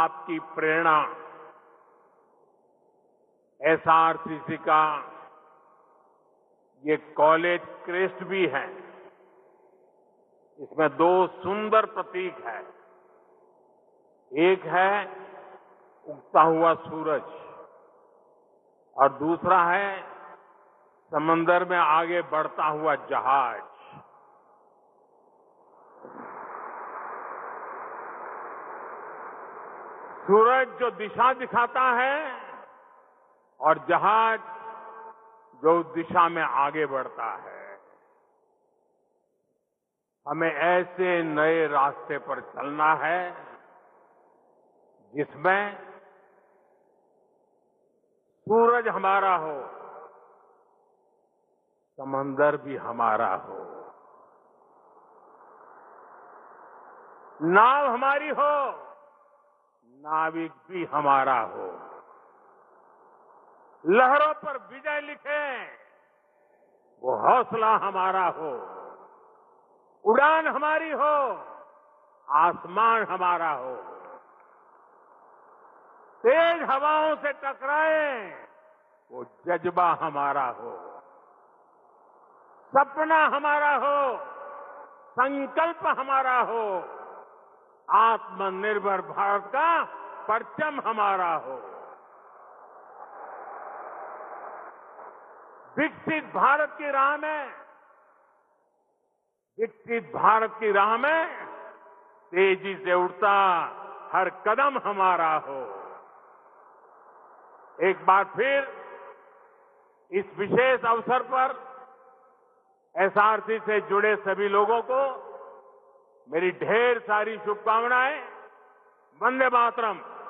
आपकी प्रेरणा एसआरसीसी का ये कॉलेज क्रेस्ट भी है। इसमें दो सुंदर प्रतीक है। एक है उगता हुआ सूरज और दूसरा है समंदर में आगे बढ़ता हुआ जहाज। सूरज जो दिशा दिखाता है और जहाज जो उस दिशा में आगे बढ़ता है। हमें ऐसे नए रास्ते पर चलना है जिसमें सूरज हमारा हो, समंदर भी हमारा हो, नाव हमारी हो, नाविक भी हमारा हो। लहरों पर विजय लिखे वो हौसला हमारा हो। उड़ान हमारी हो, आसमान हमारा हो। तेज हवाओं से टकराए वो जज्बा हमारा हो। सपना हमारा हो, संकल्प हमारा हो। आत्मनिर्भर भारत का परचम हमारा हो। विकसित भारत की राह में, विकसित भारत की राह में तेजी से उड़ता हर कदम हमारा हो। एक बार फिर इस विशेष अवसर पर एसआरसी से जुड़े सभी लोगों को मेरी ढेर सारी शुभकामनाएं। वंदे मातरम।